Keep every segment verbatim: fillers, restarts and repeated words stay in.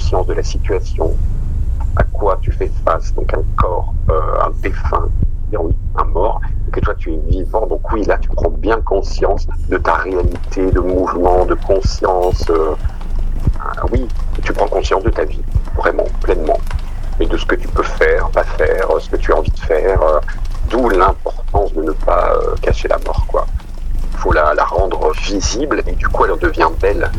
conscience de la situation, à quoi tu fais face, donc un corps, euh, un défunt, oui, un mort, et que toi tu es vivant, donc oui, là tu prends bien conscience de ta réalité, de mouvement, de conscience, euh, euh, oui, tu prends conscience de ta vie, vraiment, pleinement, et de ce que tu peux faire, pas faire, ce que tu as envie de faire, euh, d'où l'importance de ne pas euh, cacher la mort, quoi. Il faut la, la rendre visible, et du coup elle devient belle.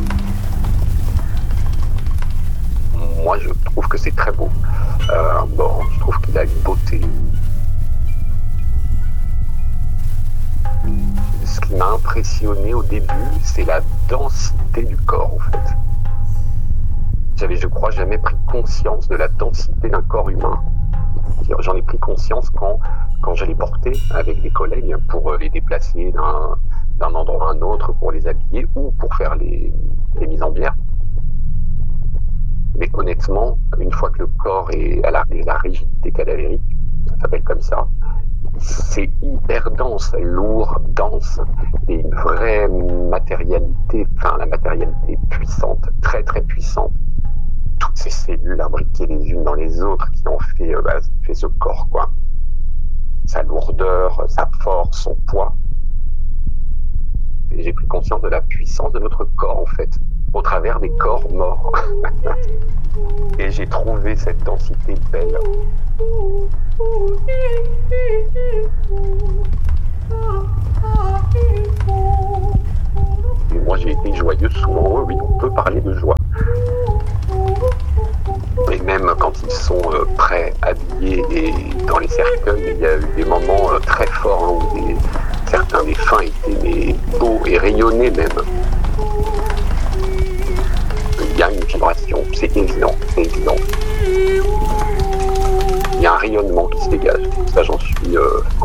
Moi je trouve que c'est très beau, euh, un mort, je trouve qu'il a une beauté. Ce qui m'a impressionné au début, c'est la densité du corps, en fait. J'avais, je crois, jamais pris conscience de la densité d'un corps humain. J'en ai pris conscience quand, quand je les portais avec des collègues pour les déplacer d'un, d'un endroit à un autre, pour les habiller ou pour faire les, les mises en bière. Mais honnêtement, une fois que le corps est à la, la rigidité cadavérique, ça s'appelle comme ça, c'est hyper dense, lourd, dense, et une vraie matérialité, enfin la matérialité puissante, très très puissante. Toutes ces cellules imbriquées les unes dans les autres qui ont fait, euh, bah, fait ce corps, quoi. Sa lourdeur, sa force, son poids. Et j'ai pris conscience de la puissance de notre corps, en fait, au travers des corps morts. Et j'ai trouvé cette densité belle. Et moi j'ai été joyeux souvent, oui, on peut parler de joie. Et même quand ils sont euh, prêts, habillés et dans les cercueils, il y a eu des moments euh, très forts hein, où des, certains défunts étaient mais, beaux et rayonnaient même. Il y a une vibration, c'est évident, c'est évident. Il y a un rayonnement qui se dégage, ça j'en suis euh,